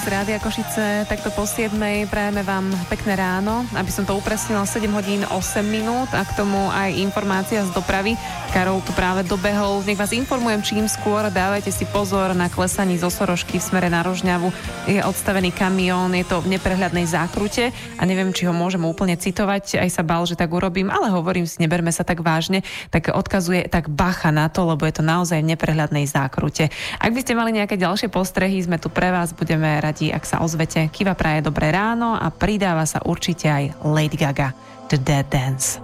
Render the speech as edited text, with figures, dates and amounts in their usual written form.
z Rádia Košice takto po 7:00 prajeme vám pekné ráno, aby som to upresnila, 7 hodín 8 minút a k tomu aj informácia z dopravy. Karol tu práve dobehol, nech vás informujem čím skôr, dávajte si pozor na klesaní zo Sorošky v smere na Rožňavu. Je odstavený kamión, je to v neprehľadnej zákrute a neviem, či ho môžem úplne citovať, aj sa bál, že tak urobím, ale hovorím si, neberme sa tak vážne, tak odkazuje tak bacha na to, lebo je to naozaj v neprehľadnej zákrute. Ak by ste mali nejaké ďalšie postrehy, sme tu pre vás, budeme radi, ak sa ozvete. Kiva praje dobré ráno a pridáva sa určite aj Lady Gaga, The Dead Dance.